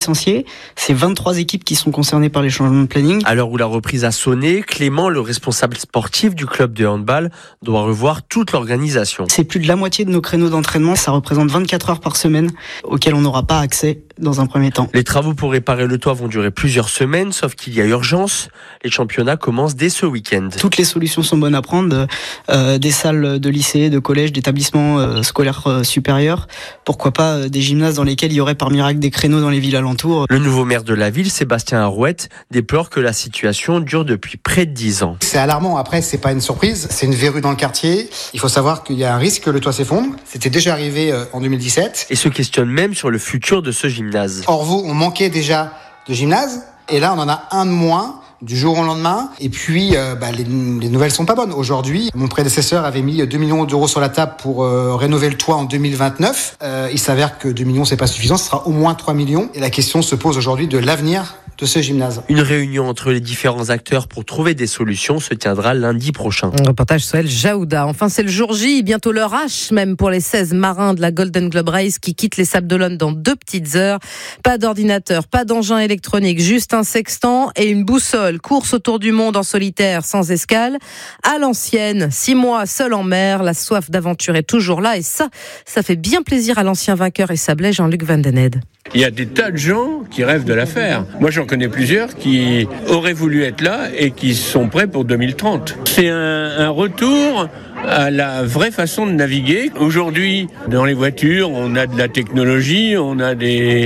licenciés. C'est 23 équipes qui sont concernées par les changements de planning. À l'heure où la reprise a sonné, Clément, le responsable sportif du club de handball, doit revoir toute l'organisation. C'est plus de la moitié de nos créneaux d'entraînement. Ça représente 24 heures par semaine auxquelles on n'aura pas accès dans un premier temps. Les travaux pour réparer le toit vont durer plusieurs semaines, sauf qu'il y a urgence. Les championnats commencent dès ce week-end. Toutes les solutions sont bonnes à prendre, des salles de lycée, de collège, d'établissements scolaires supérieurs. Pourquoi pas des gymnases dans lesquels il y aurait par miracle des créneaux dans les villes alentours. Le nouveau maire de la ville, Sébastien Arouette, déplore que la situation dure depuis près de 10 ans. C'est alarmant. Après, c'est pas une surprise. C'est une verrue dans le quartier. Il faut savoir qu'il y a un risque que le toit s'effondre. C'était déjà arrivé en 2017. Et se questionne même sur le futur de ce gymnase. Orvaux, on manquait déjà de gymnase. Et là, on en a un de moins du jour au lendemain. Et puis, les nouvelles sont pas bonnes. Aujourd'hui, mon prédécesseur avait mis 2 millions d'euros sur la table pour rénover le toit en 2029. Il s'avère que 2 millions, c'est pas suffisant. Ce sera au moins 3 millions. Et la question se pose aujourd'hui de l'avenir de ce gymnase. Une réunion entre les différents acteurs pour trouver des solutions se tiendra lundi prochain. Un reportage Soël Jaouda. Enfin, c'est le jour J, bientôt l'heure H, même pour les 16 marins de la Golden Globe Race qui quittent les Sables-d'Olonne dans 2 petites heures. Pas d'ordinateur, pas d'engin électronique, juste un sextant et une boussole. Course autour du monde en solitaire, sans escale. À l'ancienne, 6 mois seul en mer, la soif d'aventure est toujours là et ça fait bien plaisir à l'ancien vainqueur et sablais Jean-Luc Van Den Ede. Il y a des tas de gens qui rêvent de la faire. Moi, j'en connais plusieurs qui auraient voulu être là et qui sont prêts pour 2030. C'est un retour à la vraie façon de naviguer. Aujourd'hui, dans les voitures, on a de la technologie, on a des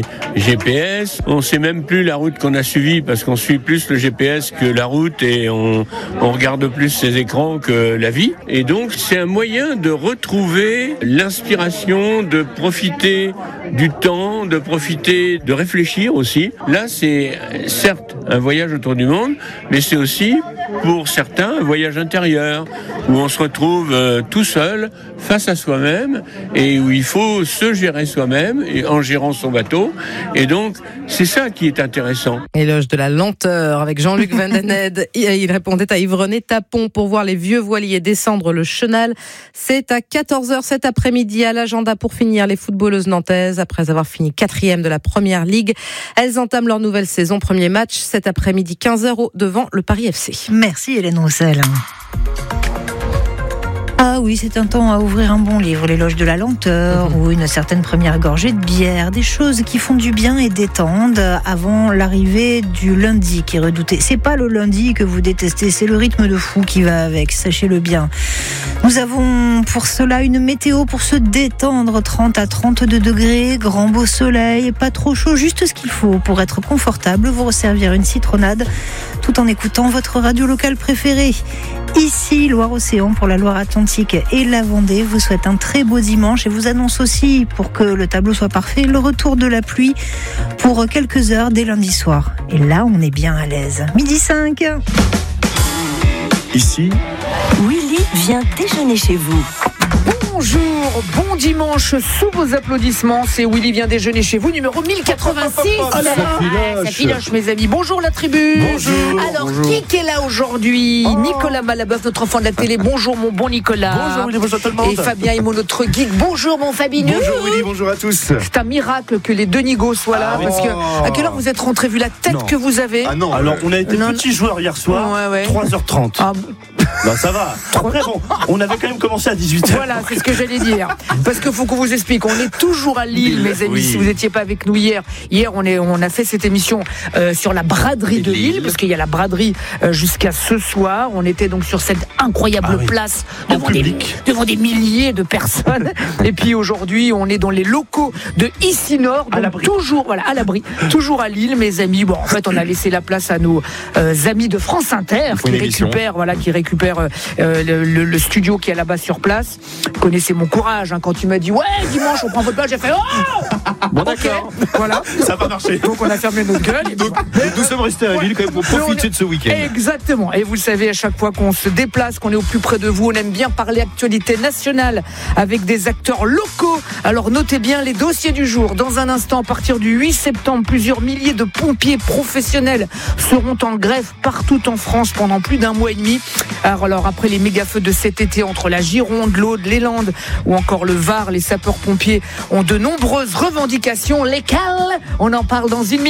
GPS. On sait même plus la route qu'on a suivie parce qu'on suit plus le GPS que la route et on regarde plus ses écrans que la vie. Et donc, c'est un moyen de retrouver l'inspiration, de profiter du temps, de profiter, de réfléchir aussi. Là, c'est certes un voyage autour du monde, mais c'est aussi, pour certains, un voyage intérieur, où on se retrouve tout seul, face à soi-même, et où il faut se gérer soi-même, et en gérant son bateau. Et donc, c'est ça qui est intéressant. Éloge de la lenteur avec Jean-Luc Van Den Ede. Il répondait à Yves-René Tapon pour voir les vieux voiliers descendre le chenal. C'est à 14h cet après-midi à l'agenda pour finir les footballeuses nantaises. Après avoir fini 4e de la Première Ligue, elles entament leur nouvelle saison. Premier match cet après-midi 15h devant le Paris FC. Merci Hélène Roussel. Ah oui, c'est un temps à ouvrir un bon livre, l'éloge de la lenteur ou une certaine première gorgée de bière, des choses qui font du bien et détendent avant l'arrivée du lundi qui est redouté. C'est pas le lundi que vous détestez, c'est le rythme de fou qui va avec, sachez-le bien. Nous avons pour cela une météo pour se détendre, 30 à 32 degrés, grand beau soleil, pas trop chaud, juste ce qu'il faut pour être confortable, vous resservir une citronnade tout en écoutant votre radio locale préférée. Ici, Loire-Océan pour la Loire-Atlantique et la Vendée vous souhaite un très beau dimanche et vous annonce aussi, pour que le tableau soit parfait, le retour de la pluie pour quelques heures dès lundi soir. Et là, on est bien à l'aise. 12h05. Ici, Willy vient déjeuner chez vous. Bonjour, bon dimanche, sous vos applaudissements, c'est Willy vient déjeuner chez vous, numéro 1086. Oh là là, ça filoche mes amis. Bonjour la tribu. Bonjour. Alors, Bonjour. qui est là aujourd'hui? Nicolas Malabeuf, notre enfant de la télé. Bonjour mon bon Nicolas. Bonjour Willy, bonjour tout le monde. Et Fabien Imo, notre geek. Bonjour mon Fabineux. Bonjour Willy, bonjour à tous. C'est un miracle que les deux Nigos soient là, parce que à quelle heure vous êtes rentrés, vu la tête que vous avez? Ah non, alors on a été petits joueurs hier soir, Ouais. 3h30. Ah, Bah ça va. Après bon, on avait quand même commencé à 18h. Voilà, c'est ce que j'allais dire. Parce qu'il faut qu'on vous explique, on est toujours à Lille, mes amis. Oui. Si vous n'étiez pas avec nous hier, on a fait cette émission sur la braderie de Lille, parce qu'il y a la braderie jusqu'à ce soir. On était donc sur cette incroyable place devant des milliers de personnes. Et puis aujourd'hui, on est dans les locaux de Ici Nord, donc toujours à l'abri, toujours à Lille, mes amis. Bon, en fait, on a laissé la place à nos amis de France Inter qui récupèrent le studio qui est là-bas sur place. Vous connaissez mon courage, hein, quand tu m'as dit ouais, dimanche on prend votre place, j'ai fait oh bon d'accord, voilà, ça va marcher. Donc on a fermé notre gueule. Et donc nous sommes restés à Lille quand même pour profiter de ce week-end. Exactement. Et vous le savez, à chaque fois qu'on se déplace, qu'on est au plus près de vous, on aime bien parler actualité nationale avec des acteurs locaux. Alors notez bien les dossiers du jour. Dans un instant, à partir du 8 septembre, plusieurs milliers de pompiers professionnels seront en grève partout en France pendant plus d'un mois et demi. Alors après les méga-feux de cet été entre la Gironde, l'Aude, les Landes ou encore le Var, les sapeurs-pompiers ont de nombreuses revendications. Lesquelles ? On en parle dans une minute.